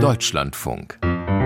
Deutschlandfunk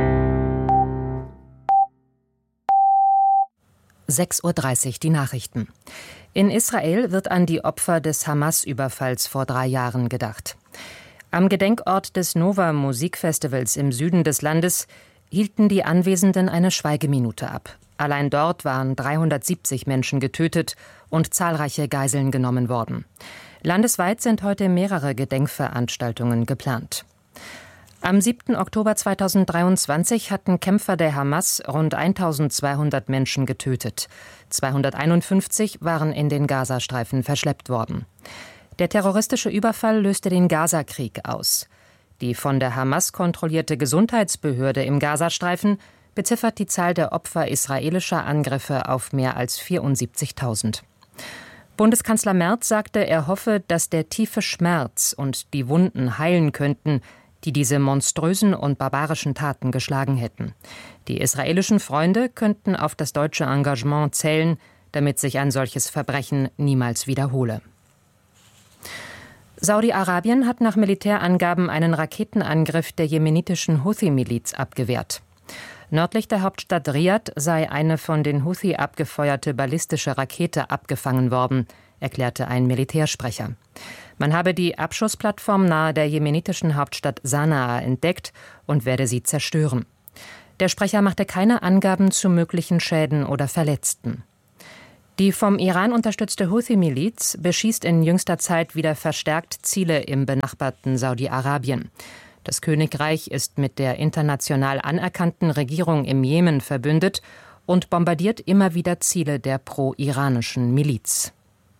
6:30 Uhr die Nachrichten. In Israel wird an die Opfer des Hamas-Überfalls vor 3 Jahren gedacht. Am Gedenkort des Nova-Musikfestivals im Süden des Landes hielten die Anwesenden eine Schweigeminute ab. Allein dort waren 370 Menschen getötet und zahlreiche Geiseln genommen worden. Landesweit sind heute mehrere Gedenkveranstaltungen geplant. Am 7. Oktober 2023 hatten Kämpfer der Hamas rund 1200 Menschen getötet. 251 waren in den Gazastreifen verschleppt worden. Der terroristische Überfall löste den Gazakrieg aus. Die von der Hamas kontrollierte Gesundheitsbehörde im Gazastreifen beziffert die Zahl der Opfer israelischer Angriffe auf mehr als 74.000. Bundeskanzler Merz sagte, er hoffe, dass der tiefe Schmerz und die Wunden heilen könnten, die diese monströsen und barbarischen Taten geschlagen hätten. Die israelischen Freunde könnten auf das deutsche Engagement zählen, damit sich ein solches Verbrechen niemals wiederhole. Saudi-Arabien hat nach Militärangaben einen Raketenangriff der jemenitischen Houthi-Miliz abgewehrt. Nördlich der Hauptstadt Riad sei eine von den Houthi abgefeuerte ballistische Rakete abgefangen worden, erklärte ein Militärsprecher. Man habe die Abschussplattform nahe der jemenitischen Hauptstadt Sanaa entdeckt und werde sie zerstören. Der Sprecher machte keine Angaben zu möglichen Schäden oder Verletzten. Die vom Iran unterstützte Houthi-Miliz beschießt in jüngster Zeit wieder verstärkt Ziele im benachbarten Saudi-Arabien. Das Königreich ist mit der international anerkannten Regierung im Jemen verbündet und bombardiert immer wieder Ziele der pro-iranischen Miliz.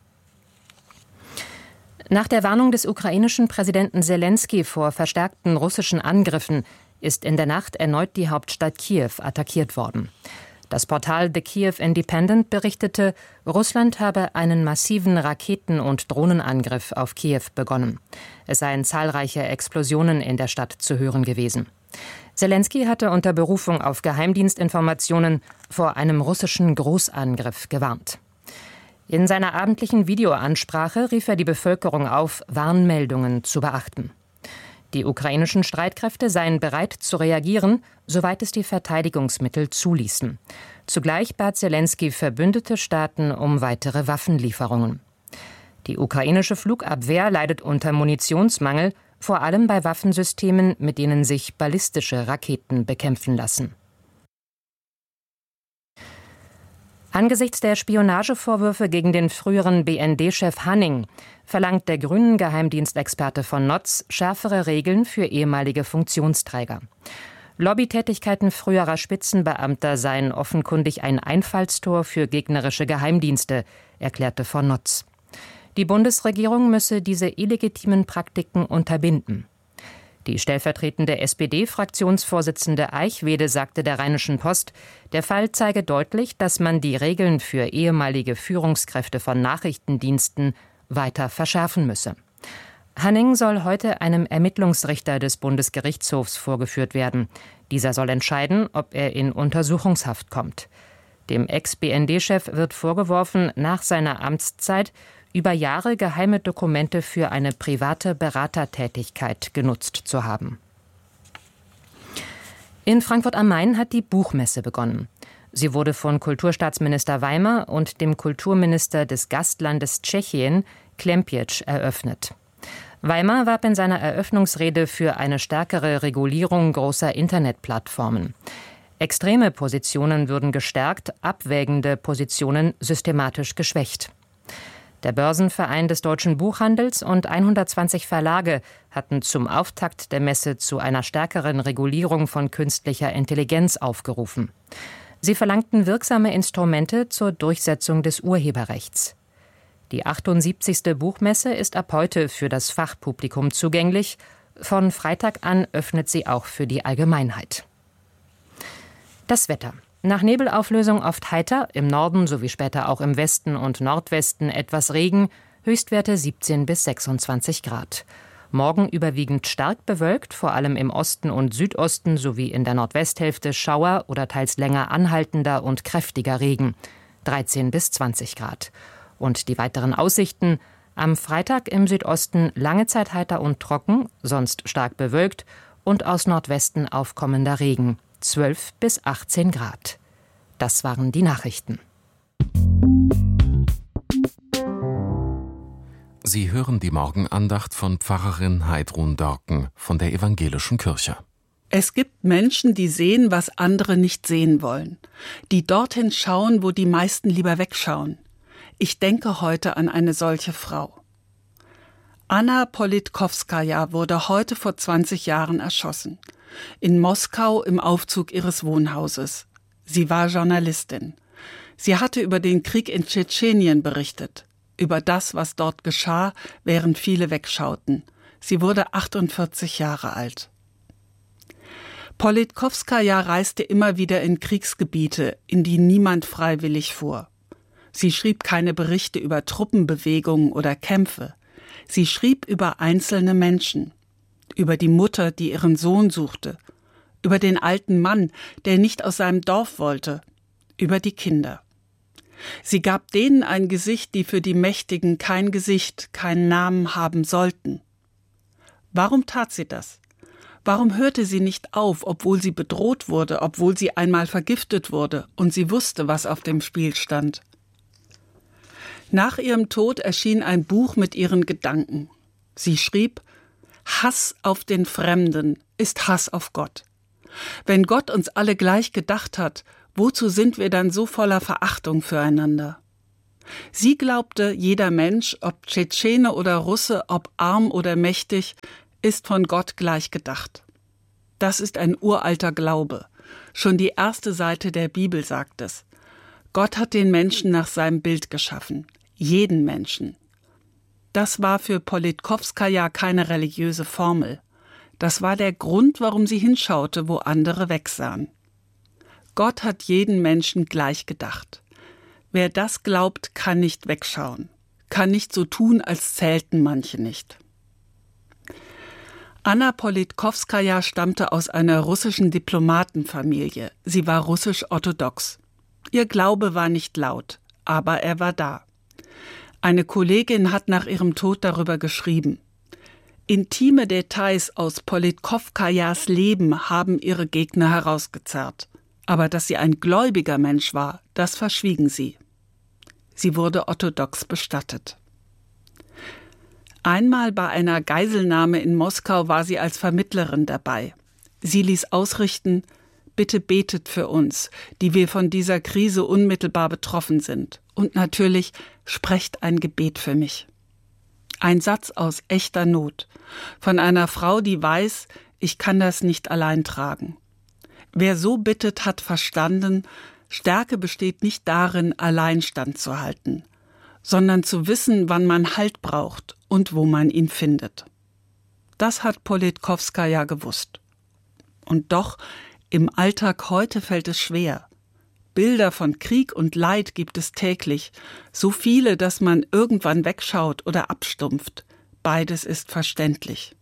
Nach der Warnung des ukrainischen Präsidenten Selenskyj vor verstärkten russischen Angriffen ist in der Nacht erneut die Hauptstadt Kiew attackiert worden. Das Portal The Kiev Independent berichtete, Russland habe einen massiven Raketen- und Drohnenangriff auf Kiew begonnen. Es seien zahlreiche Explosionen in der Stadt zu hören gewesen. Selenskyj hatte unter Berufung auf Geheimdienstinformationen vor einem russischen Großangriff gewarnt. In seiner abendlichen Videoansprache rief er die Bevölkerung auf, Warnmeldungen zu beachten. Die ukrainischen Streitkräfte seien bereit zu reagieren, soweit es die Verteidigungsmittel zuließen. Zugleich bat Selenskyj verbündete Staaten um weitere Waffenlieferungen. Die ukrainische Flugabwehr leidet unter Munitionsmangel, vor allem bei Waffensystemen, mit denen sich ballistische Raketen bekämpfen lassen. Angesichts der Spionagevorwürfe gegen den früheren BND-Chef Hanning verlangt der Grünen-Geheimdienstexperte von Notz schärfere Regeln für ehemalige Funktionsträger. Lobbytätigkeiten früherer Spitzenbeamter seien offenkundig ein Einfallstor für gegnerische Geheimdienste, erklärte von Notz. Die Bundesregierung müsse diese illegitimen Praktiken unterbinden. Die stellvertretende SPD-Fraktionsvorsitzende Eichwede sagte der Rheinischen Post, der Fall zeige deutlich, dass man die Regeln für ehemalige Führungskräfte von Nachrichtendiensten weiter verschärfen müsse. Hanning soll heute einem Ermittlungsrichter des Bundesgerichtshofs vorgeführt werden. Dieser soll entscheiden, ob er in Untersuchungshaft kommt. Dem Ex-BND-Chef wird vorgeworfen, nach seiner Amtszeit über Jahre geheime Dokumente für eine private Beratertätigkeit genutzt zu haben. In Frankfurt am Main hat die Buchmesse begonnen. Sie wurde von Kulturstaatsminister Weimer und dem Kulturminister des Gastlandes Tschechien, Klempiec, eröffnet. Weimer warb in seiner Eröffnungsrede für eine stärkere Regulierung großer Internetplattformen. Extreme Positionen würden gestärkt, abwägende Positionen systematisch geschwächt. Der Börsenverein des deutschen Buchhandels und 120 Verlage hatten zum Auftakt der Messe zu einer stärkeren Regulierung von künstlicher Intelligenz aufgerufen. Sie verlangten wirksame Instrumente zur Durchsetzung des Urheberrechts. Die 78. Buchmesse ist ab heute für das Fachpublikum zugänglich. Von Freitag an öffnet sie auch für die Allgemeinheit. Das Wetter. Nach Nebelauflösung oft heiter, im Norden sowie später auch im Westen und Nordwesten etwas Regen, Höchstwerte 17 bis 26 Grad. Morgen überwiegend stark bewölkt, vor allem im Osten und Südosten sowie in der Nordwesthälfte Schauer oder teils länger anhaltender und kräftiger Regen, 13 bis 20 Grad. Und die weiteren Aussichten: am Freitag im Südosten lange Zeit heiter und trocken, sonst stark bewölkt, und aus Nordwesten aufkommender Regen, 12 bis 18 Grad. Das waren die Nachrichten. Sie hören die Morgenandacht von Pfarrerin Heidrun Dörken von der Evangelischen Kirche. Es gibt Menschen, die sehen, was andere nicht sehen wollen, die dorthin schauen, wo die meisten lieber wegschauen. Ich denke heute an eine solche Frau. Anna Politkowskaja wurde heute vor 20 Jahren erschossen. In Moskau im Aufzug ihres Wohnhauses. Sie war Journalistin. Sie hatte über den Krieg in Tschetschenien berichtet. Über das, was dort geschah, während viele wegschauten. Sie wurde 48 Jahre alt. Politkowskaja reiste immer wieder in Kriegsgebiete, in die niemand freiwillig fuhr. Sie schrieb keine Berichte über Truppenbewegungen oder Kämpfe. Sie schrieb über einzelne Menschen, über die Mutter, die ihren Sohn suchte, über den alten Mann, der nicht aus seinem Dorf wollte, über die Kinder. Sie gab denen ein Gesicht, die für die Mächtigen kein Gesicht, keinen Namen haben sollten. Warum tat sie das? Warum hörte sie nicht auf, obwohl sie bedroht wurde, obwohl sie einmal vergiftet wurde und sie wusste, was auf dem Spiel stand? Nach ihrem Tod erschien ein Buch mit ihren Gedanken. Sie schrieb: Hass auf den Fremden ist Hass auf Gott. Wenn Gott uns alle gleich gedacht hat, wozu sind wir dann so voller Verachtung füreinander? Sie glaubte, jeder Mensch, ob Tschetschene oder Russe, ob arm oder mächtig, ist von Gott gleich gedacht. Das ist ein uralter Glaube. Schon die erste Seite der Bibel sagt es. Gott hat den Menschen nach seinem Bild geschaffen. Jeden Menschen. Das war für Politkowskaja keine religiöse Formel. Das war der Grund, warum sie hinschaute, wo andere wegsahen. Gott hat jeden Menschen gleich gedacht. Wer das glaubt, kann nicht wegschauen, kann nicht so tun, als zählten manche nicht. Anna Politkowskaja stammte aus einer russischen Diplomatenfamilie. Sie war russisch-orthodox. Ihr Glaube war nicht laut, aber er war da. Eine Kollegin hat nach ihrem Tod darüber geschrieben. Intime Details aus Politkowskajas Leben haben ihre Gegner herausgezerrt. Aber dass sie ein gläubiger Mensch war, das verschwiegen sie. Sie wurde orthodox bestattet. Einmal bei einer Geiselnahme in Moskau war sie als Vermittlerin dabei. Sie ließ ausrichten: Bitte betet für uns, die wir von dieser Krise unmittelbar betroffen sind. Und natürlich, sprecht ein Gebet für mich. Ein Satz aus echter Not. Von einer Frau, die weiß, ich kann das nicht allein tragen. Wer so bittet, hat verstanden, Stärke besteht nicht darin, allein standzuhalten, sondern zu wissen, wann man Halt braucht und wo man ihn findet. Das hat Politkowskaja gewusst. Und doch, im Alltag heute fällt es schwer. Bilder von Krieg und Leid gibt es täglich, so viele, dass man irgendwann wegschaut oder abstumpft. Beides ist verständlich.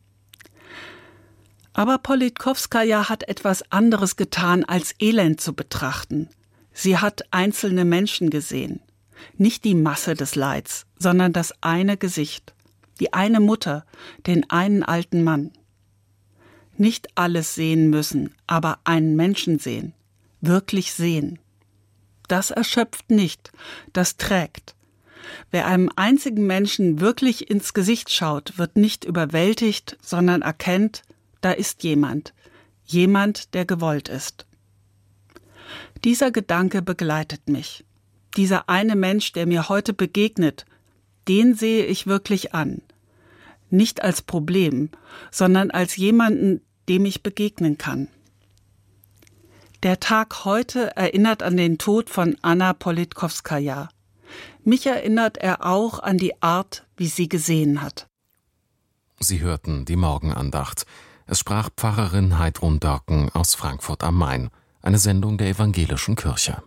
Aber Politkowskaja hat etwas anderes getan, als Elend zu betrachten. Sie hat einzelne Menschen gesehen. Nicht die Masse des Leids, sondern das eine Gesicht. Die eine Mutter, den einen alten Mann. Nicht alles sehen müssen, aber einen Menschen sehen. Wirklich sehen. Das erschöpft nicht, das trägt. Wer einem einzigen Menschen wirklich ins Gesicht schaut, wird nicht überwältigt, sondern erkennt, da ist jemand. Jemand, der gewollt ist. Dieser Gedanke begleitet mich. Dieser eine Mensch, der mir heute begegnet, den sehe ich wirklich an. Nicht als Problem, sondern als jemanden, dem ich begegnen kann. Der Tag heute erinnert an den Tod von Anna Politkowskaja. Mich erinnert er auch an die Art, wie sie gesehen hat. Sie hörten die Morgenandacht. Es sprach Pfarrerin Heidrun Dörken aus Frankfurt am Main. Eine Sendung der Evangelischen Kirche.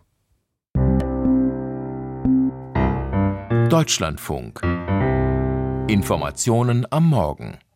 Deutschlandfunk. Informationen am Morgen.